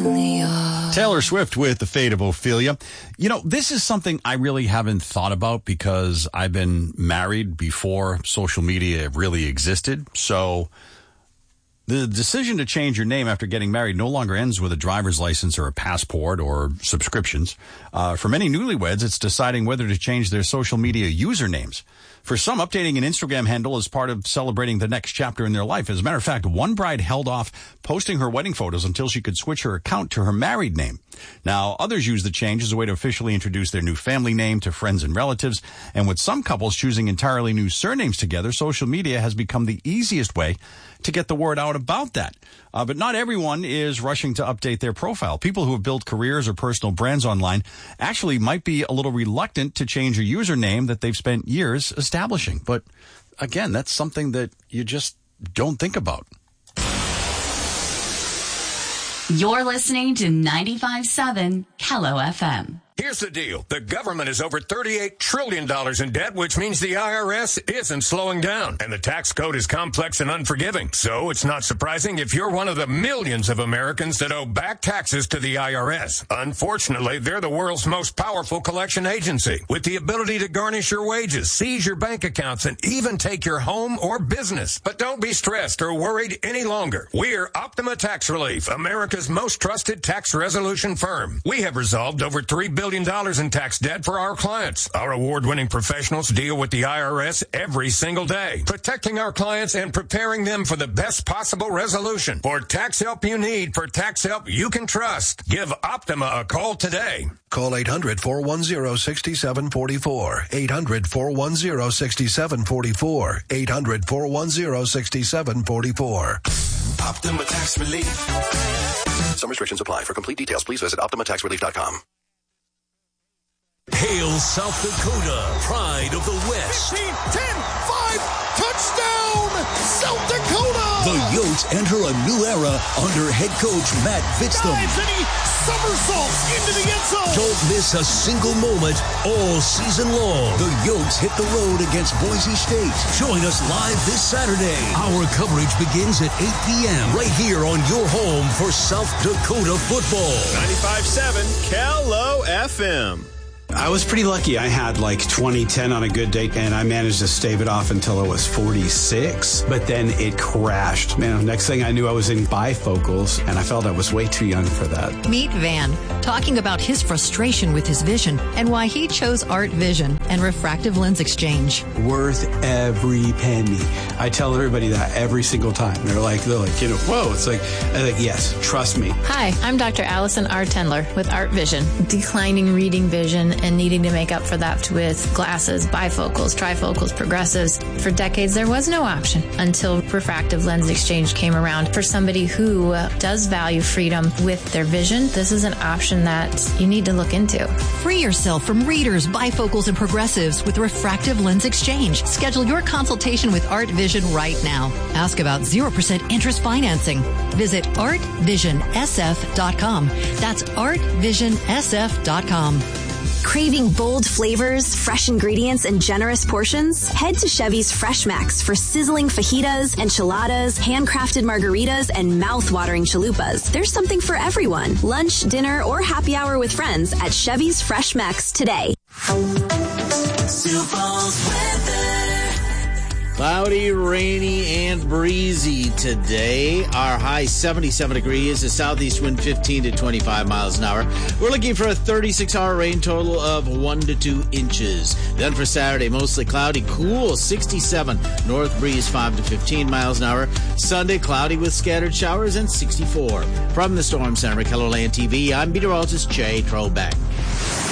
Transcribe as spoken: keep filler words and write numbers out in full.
in the yard. Taylor Swift with The Fate of Ophelia. You know, this is something I really haven't thought about because I've been married before social media really existed. So the decision to change your name after getting married no longer ends with a driver's license or a passport or subscriptions. Uh, for many newlyweds, it's deciding whether to change their social media usernames. For some, updating an Instagram handle is part of celebrating the next chapter in their life. As a matter of fact, one bride held off posting her wedding photos until she could switch her account to her married name. Now, others use the change as a way to officially introduce their new family name to friends and relatives. And with some couples choosing entirely new surnames together, social media has become the easiest way to get the word out about that. Uh, but not everyone is rushing to update their profile. People who have built careers or personal brands online actually might be a little reluctant to change a username that they've spent years establishing. But again, that's something that you just don't think about. You're listening to ninety-five point seven Kello F M. Here's the deal. The government is over thirty-eight trillion dollars in debt, which means the I R S isn't slowing down. And the tax code is complex and unforgiving. So it's not surprising if you're one of the millions of Americans that owe back taxes to the I R S. Unfortunately, they're the world's most powerful collection agency, with the ability to garnish your wages, seize your bank accounts, and even take your home or business. But don't be stressed or worried any longer. We're Optima Tax Relief, America's most trusted tax resolution firm. We have resolved over three billion dollars in tax debt for our clients. Our award-winning professionals deal with the I R S every single day, protecting our clients and preparing them for the best possible resolution. For tax help you need, for tax help you can trust, give Optima a call today. Call eight hundred, four one zero, six seven four four. eight hundred, four one zero, six seven four four. eight hundred, four one zero, six seven four four. Optima Tax Relief. Some restrictions apply. For complete details, please visit optima tax relief dot com. Hail South Dakota, pride of the West. fifteen, ten, five, touchdown, South Dakota! The Yotes enter a new era under head coach Matt Vitztham. Dives and he somersaults into the end zone. Don't miss a single moment all season long. The Yotes hit the road against Boise State. Join us live this Saturday. Our coverage begins at eight p.m. right here on your home for South Dakota football. ninety-five point seven Kello F M. I was pretty lucky. I had like twenty ten on a good day, and I managed to stave it off until I was forty-six, but then it crashed. Man, next thing I knew, I was in bifocals, and I felt I was way too young for that. Meet Van, talking about his frustration with his vision and why he chose Art Vision and refractive lens exchange. Worth every penny. I tell everybody that every single time. They're like, they're like, you know, whoa. It's like, I'm like, yes, trust me. Hi, I'm Doctor Allison R. Tendler with Art Vision. Declining reading vision and needing to make up for that with glasses, bifocals, trifocals, progressives. For decades, there was no option until refractive lens exchange came around. For somebody who uh, does value freedom with their vision, this is an option that you need to look into. Free yourself from readers, bifocals, and progressives with refractive lens exchange. Schedule your consultation with Art Vision right now. Ask about zero percent interest financing. Visit art vision s f dot com. That's art vision s f dot com. Craving bold flavors, fresh ingredients, and generous portions? Head to Chevy's Fresh Max for sizzling fajitas, enchiladas, handcrafted margaritas, and mouth-watering chalupas. There's something for everyone. Lunch, dinner, or happy hour with friends at Chevy's Fresh Max today. Sioux Falls weather. Cloudy, rainy, and breezy today. Our high seventy-seven degrees, a southeast wind fifteen to twenty-five miles an hour. We're looking for a thirty-six hour rain total of one to two inches. Then for Saturday, mostly cloudy, cool, sixty-seven. North breeze five to fifteen miles an hour. Sunday, cloudy with scattered showers and sixty-four. From the Storm Center, KELOLAND T V, I'm meteorologist Jay Trobeck.